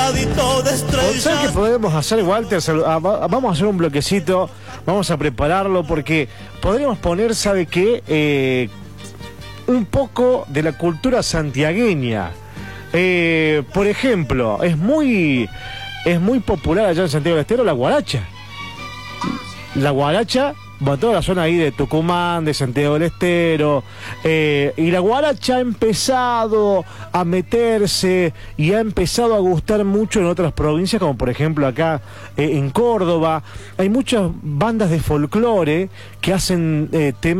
rayadito de estrellas. ¿Sabes qué podemos hacer, Walter? Vamos a hacer un bloquecito, vamos a prepararlo porque podríamos poner, ¿sabe qué? Un poco de la cultura santiagueña. Por ejemplo, es muy popular allá en Santiago del Estero la guaracha. La guaracha, bueno, toda la zona ahí de Tucumán, de Santiago del Estero, y la guaracha ha empezado a meterse y ha empezado a gustar mucho en otras provincias, como por ejemplo acá en Córdoba. Hay muchas bandas de folclore que hacen temas